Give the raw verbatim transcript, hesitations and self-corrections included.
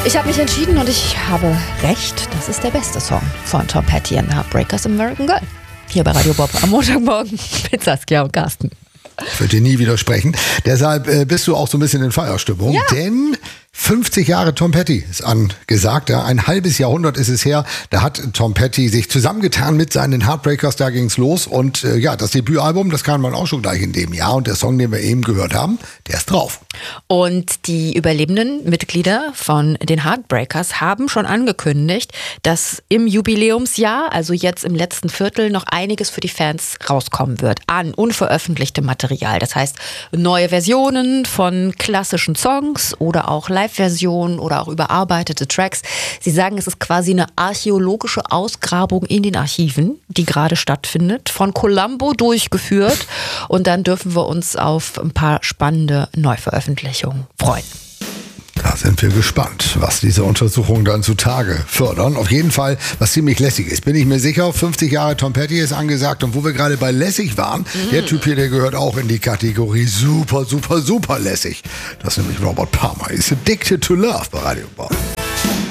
Ich habe mich entschieden und ich habe recht. Das ist der beste Song von Tom Petty and the Heartbreakers, American Girl. Hier bei Radio Bob am Montagmorgen mit Saskia und Carsten. Ich würde dir nie widersprechen. Deshalb äh, bist du auch so ein bisschen in Feierstimmung. Ja. Denn fünfzig Jahre Tom Petty ist angesagt. Ja. Ein halbes Jahrhundert ist es her. Da hat Tom Petty sich zusammengetan mit seinen Heartbreakers. Da ging's los. Und äh, ja, das Debütalbum, das kam man auch schon gleich in dem Jahr. Und der Song, den wir eben gehört haben, der ist drauf. Und die überlebenden Mitglieder von den Heartbreakers haben schon angekündigt, dass im Jubiläumsjahr, also jetzt im letzten Viertel, noch einiges für die Fans rauskommen wird an unveröffentlichtem Material. Das heißt, neue Versionen von klassischen Songs oder auch Live-Versionen oder auch überarbeitete Tracks. Sie sagen, es ist quasi eine archäologische Ausgrabung in den Archiven, die gerade stattfindet, von Columbo durchgeführt. Und dann dürfen wir uns auf ein paar spannende Neuveröffentlichungen freuen. Da sind wir gespannt, was diese Untersuchungen dann zutage fördern. Auf jeden Fall, was ziemlich lässig ist, bin ich mir sicher. fünfzig Jahre Tom Petty ist angesagt. Und wo wir gerade bei lässig waren, mhm. der Typ hier, der gehört auch in die Kategorie super, super, super lässig. Das ist nämlich Robert Palmer. Ist Addicted to Love bei Radio Bob.